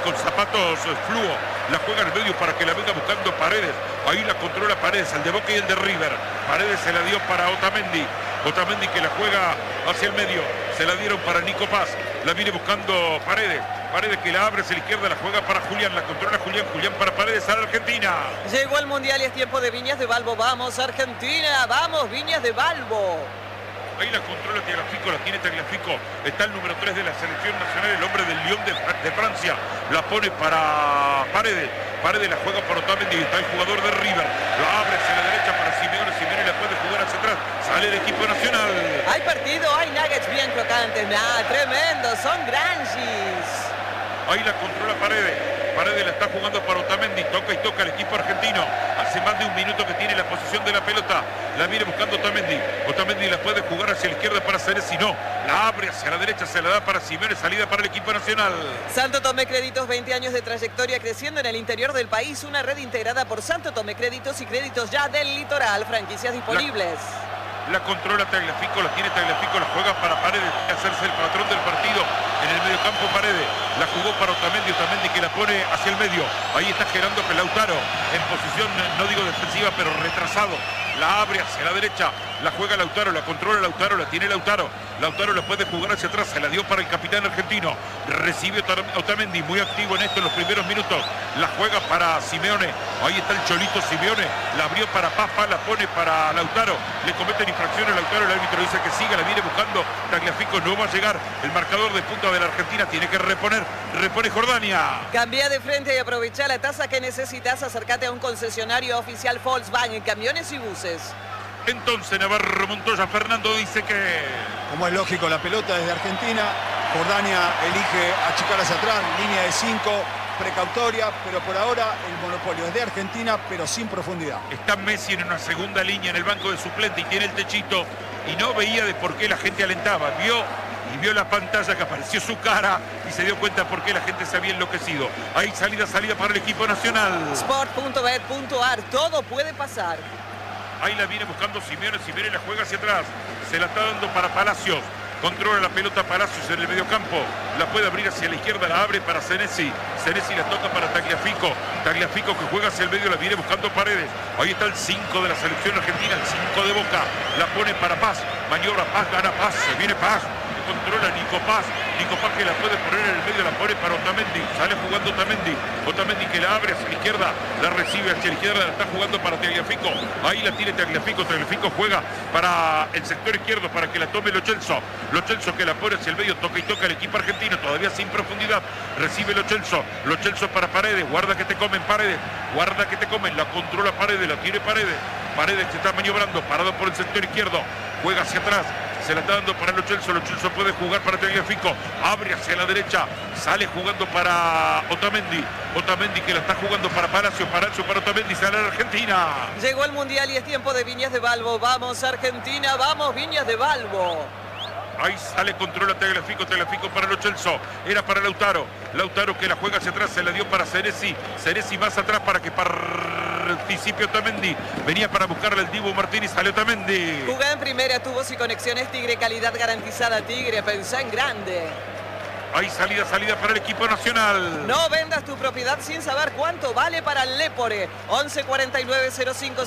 con zapatos fluo. La juega en el medio para que la venga buscando Paredes. Ahí la controla Paredes, el de Boca y el de River. Paredes se la dio para Otamendi. Otamendi que la juega hacia el medio. Se la dieron para Nico Paz. La viene buscando Paredes. Paredes que la abre hacia la izquierda, la juega para Julián. La controla Julián. Julián para Paredes a la Argentina. Llegó el Mundial y es tiempo de Viñas de Balbo. Vamos Argentina, vamos Viñas de Balbo. Ahí la controla Tagliafico, la tiene Tagliafico. Está el número 3 de la selección nacional, el hombre del Lyon de Francia. La pone para Paredes. Paredes la juega para Otamendi. Está el jugador de River. La abre hacia la derecha para Simeone. Simeone la puede jugar hacia atrás. Sale el equipo nacional. Hay partido, hay nuggets bien crocantes. Tremendo, son granjis. Ahí la controla Paredes. Paredes la está jugando para Otamendi. Toca y toca el equipo argentino. Hace más de un minuto que tiene la posesión de la pelota. La viene buscando Otamendi. Otamendi la puede jugar hacia la izquierda para Senesi. No. La abre hacia la derecha. Se la da para Simeone. Salida para el equipo nacional. Santo Tomé Créditos, 20 años de trayectoria creciendo en el interior del país. Una red integrada por Santo Tomé Créditos y Créditos Ya del Litoral. Franquicias disponibles. La controla Tagliafico, la tiene Tagliafico, la juega para Paredes, hacerse el patrón del partido en el mediocampo Paredes, la jugó para Otamendi, Otamendi que la pone hacia el medio, ahí está Gerando Lautaro, en posición, no digo defensiva, pero retrasado, la abre hacia la derecha, la juega Lautaro, la controla Lautaro, la tiene Lautaro, Lautaro la puede jugar hacia atrás, se la dio para el capitán argentino, recibe Otamendi, muy activo en esto en los primeros minutos, la juega para Simeone, ahí está el Cholito Simeone, la abrió para Papa, la pone para Lautaro, le cometen infracciones Lautaro, el árbitro dice que siga, la viene buscando Tagliafico, no va a llegar, el marcador de punta de la Argentina tiene que repone Jordania. Cambia de frente y aprovecha la tasa que necesitas, acércate a un concesionario oficial Volkswagen en camiones y buses. Entonces Navarro Montoya, Fernando dice que... Como es lógico, la pelota desde Argentina, Jordania elige achicar hacia atrás, línea de 5, precautoria, pero por ahora el monopolio es de Argentina, pero sin profundidad. Está Messi en una segunda línea en el banco de suplente y tiene el techito y no veía de por qué la gente alentaba. Vio la pantalla que apareció su cara y se dio cuenta por qué la gente se había enloquecido. Ahí salida para el equipo nacional. Sport.bet.ar, todo puede pasar. Ahí la viene buscando Simeone, Simeone la juega hacia atrás. Se la está dando para Palacios. Controla la pelota Palacios en el mediocampo. La puede abrir hacia la izquierda, la abre para Senesi. Senesi la toca para Tagliafico. Tagliafico que juega hacia el medio, la viene buscando Paredes. Ahí está el 5 de la selección argentina, el 5 de Boca. La pone para Paz. Maniobra Paz, gana Paz, se viene Paz. Controla Nico Paz. Nico Paz que la puede poner en el medio, la pone para Otamendi. Sale jugando Otamendi. Otamendi que la abre hacia la izquierda. La recibe hacia la izquierda, la está jugando para Tagliafico. Ahí la tiene Tagliafico. Tagliafico juega para el sector izquierdo para que la tome Lo Celso. Lo Celso que la pone hacia el medio, toca y toca el equipo argentino, todavía sin profundidad. Recibe Lo Celso. Lo Celso para Paredes. Guarda que te comen Paredes. Guarda que te comen. La controla Paredes, la tiene Paredes. Paredes que está maniobrando, parado por el sector izquierdo. Juega hacia atrás. Se la está dando para Lo Celso. Lo Celso puede jugar para Tagliafico. Abre hacia la derecha. Sale jugando para Otamendi. Otamendi que la está jugando para Palacio. Palacio para Otamendi. Sale a la Argentina. Llegó el Mundial y es tiempo de Viñas de Balbo. Vamos Argentina, vamos Viñas de Balbo. Ahí sale, controla Tagliafico, Tagliafico para Lo Celso, era para Lautaro, Lautaro que la juega hacia atrás, se la dio para Senesi, Senesi más atrás para que participe Otamendi, venía para buscarle el Dibu Martínez, sale Otamendi. Jugá en primera, tubos y conexiones Tigre, calidad garantizada Tigre, pensá en grande. Ahí salida para el equipo nacional. No vendas tu propiedad sin saber cuánto vale para Lepore. 11 49 05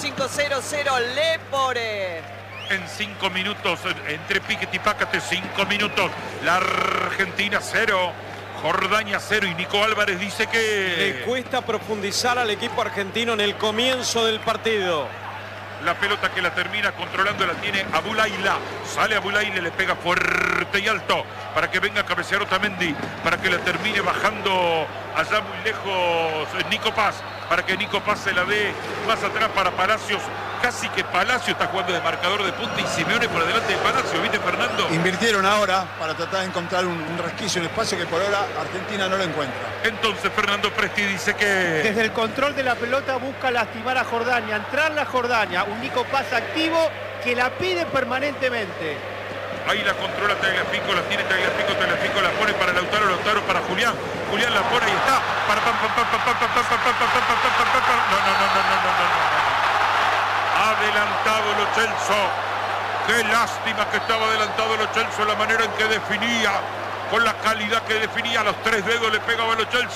5500 Lepore. En 5 minutos, entre Piquete y Pácate, 5 minutos. La Argentina 0, Jordania 0 y Nico Álvarez dice que... Le cuesta profundizar al equipo argentino en el comienzo del partido. La pelota que la termina controlando la tiene Abulaila. Sale Abulaila, le pega fuerte y alto para que venga a cabecear Otamendi, para que la termine bajando allá muy lejos Nico Paz, para que Nico Paz se la dé más atrás para Palacios. Casi que Palacio está jugando de marcador de punta y Simeone por delante de Palacio, ¿viste, Fernando? Invirtieron ahora para tratar de encontrar un resquicio, un espacio que por ahora Argentina no lo encuentra. Entonces Fernando Presti dice que... Desde el control de la pelota busca lastimar a Jordania, entrar a Jordania, un Nico Paz activo que la pide permanentemente. Ahí la controla Tagliafico, la tiene Tagliafico la pone para Lautaro, Lautaro para Julián. Julián la pone y está. No. Adelantado Lo Celso. Qué lástima que estaba adelantado Lo Celso, la manera en que definía, con la calidad que definía, a los 3 dedos le pegaba Lo Celso.